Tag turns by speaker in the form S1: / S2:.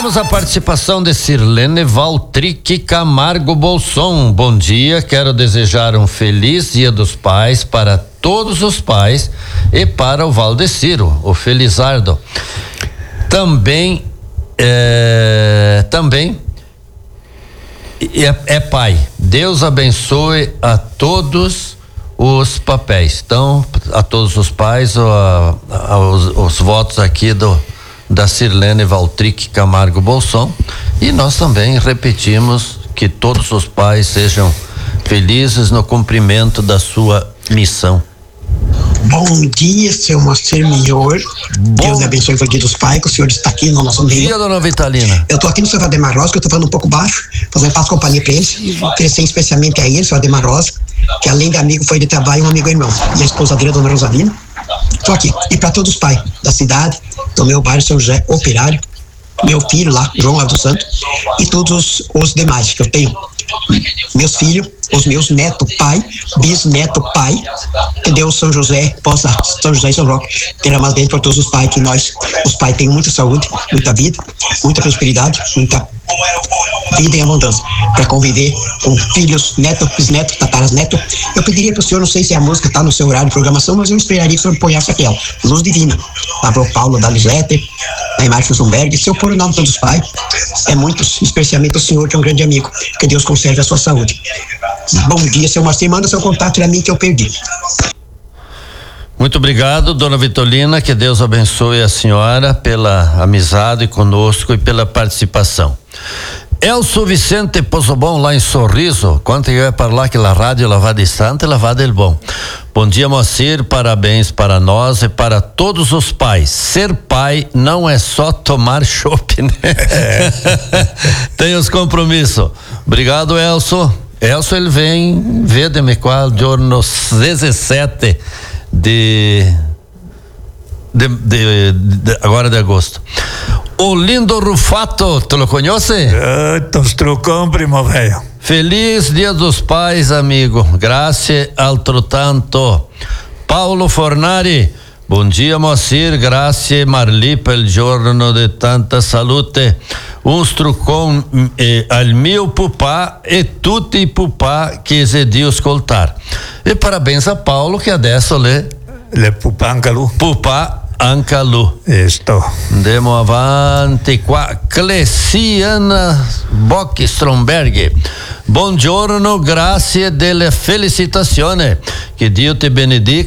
S1: Temos a participação de Sirlene Valtric Camargo Bolson. Bom dia, quero desejar um feliz Dia dos Pais para todos os pais e para o Valdeciro, o Felizardo. Também é pai. Deus abençoe a todos os papéis. Então, a todos os pais, os votos aqui da Sirlene Valtric Camargo Bolson, e nós também repetimos que todos os pais sejam felizes no cumprimento da sua missão.
S2: Bom dia, seu Moacir Mior. Deus abençoe o Dia dos Pais, que o senhor está aqui no nosso meio.
S1: Bom dia, dona Vitalina.
S2: Eu estou aqui no seu Valdemar Rosa, que eu estou falando um pouco baixo, faço companhia para eles, oferecer especialmente a ele, seu Valdemar Rosa, que além de amigo foi de trabalho, um amigo irmão. E a esposa dele, a dona Rosalina. Estou aqui. E para todos os pais da cidade, do meu bairro, seu José Operário, meu filho lá, João Lado do Santo, e todos os demais que eu tenho. Meus filhos, os meus netos, pai, bisneto, pai, que Deus, São José e São Roque, terá mais dentro para todos os pais, que nós, os pais, tenham muita saúde, muita vida, muita prosperidade, muita vida em abundância, para conviver com filhos, netos, bisnetos, tataras, netos. Eu pediria para o senhor, não sei se a música está no seu horário de programação, mas eu esperaria que o senhor apoiasse aquela, Luz Divina, lá para o Paulo da Lisete, a Márcio Zumberg. Se eu pôr o nome de todos os pais, é muitos, especialmente o senhor, que é um grande amigo, que Deus conserve a sua saúde. Bom dia, seu Marcinho, manda seu contato para mim que eu perdi.
S1: Muito obrigado, dona Vitolina, que Deus abençoe a senhora pela amizade conosco e pela participação. Elso Vicente Pozobon, lá em Sorriso, quando que vai para lá que a rádio ela vai distante, ela vai del bom. Bom dia, Moacir, parabéns para nós e para todos os pais. Ser pai não é só tomar chopp, né? Tem os compromissos. Obrigado, Elso. Elso, ele vem vedeme qual giorno 17 agora de agosto. Olindo Rufato, tu lo conhece?
S3: Tostrucão, primo velho.
S1: Feliz Dia dos Pais, amigo. Grazie altro tanto. Paulo Fornari, bom dia, Moacir. Grazie Marli pel giorno de tanta salute. Un strucon al mio pupà e tutti i pupà che di ascoltar. E parabéns a Paulo, que adesso
S3: le pupà ancalu.
S1: Pupà Ancalu.
S3: Isto.
S1: Andiamo avanti qua. Clessiana Bock Stromberg. Buongiorno, grazie delle felicitazioni. Che Dio ti benedica.